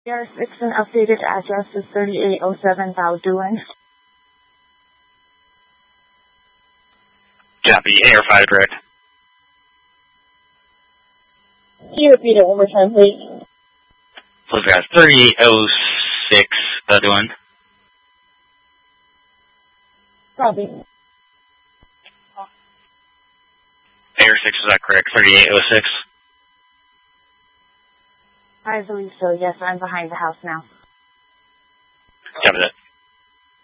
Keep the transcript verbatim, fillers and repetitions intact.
Air six, an updated address is thirty-eight oh seven Bowdoin. Copy, Air five direct. Can you repeat it one more time, please? So guys, thirty-eight oh six Bowdoin. Copy. Air six, is that correct? thirty-eight oh six? I believe so, yes. I'm behind the house now. Copy that.